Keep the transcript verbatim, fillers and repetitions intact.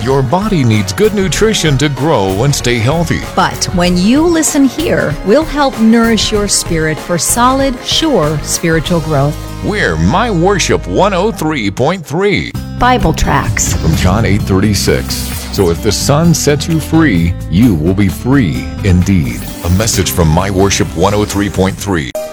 Your body needs good nutrition to grow and stay healthy. But when you listen here, we'll help nourish your spirit for solid, sure spiritual growth. We're My Worship one oh three point three. Bible tracts from John eight thirty-six. So if the Son sets you free, you will be free indeed. A message from My Worship one oh three point three.